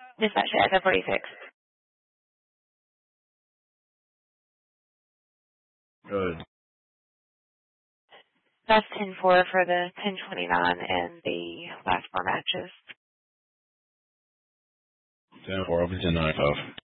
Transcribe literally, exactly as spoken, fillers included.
Dispatch at ten forty-six. Good. That's ten four for the ten twenty-nine and the last four matches. ten four, open ten nine five.